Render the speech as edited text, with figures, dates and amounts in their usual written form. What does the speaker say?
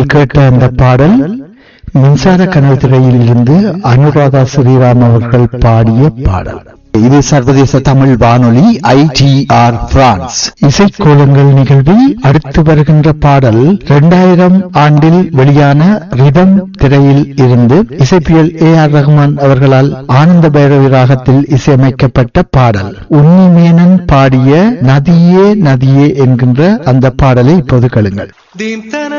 நீங்கள் கேட்ட அந்த பாடல் மின்சார கனவு திரையில் இருந்து அனுராதா ஸ்ரீராம் அவர்கள் பாடிய பாடல். இது சர்வதேச தமிழ் வானொலி ITR பிரான்ஸ் இசைக்கோலங்கள் நிகழ்வில் அடுத்து வருகின்ற பாடல் 2000 ஆண்டில் வெளியான ரிதம் திரையில் இருந்து இசைப்பியல் AR ரஹ்மான் அவர்களால் ஆனந்த பைரவி ராகத்தில் இசையமைக்கப்பட்ட பாடல். உன்னிமேனன் பாடிய நதியே நதியே என்கின்ற அந்த பாடலை இப்போது கேளுங்கள்.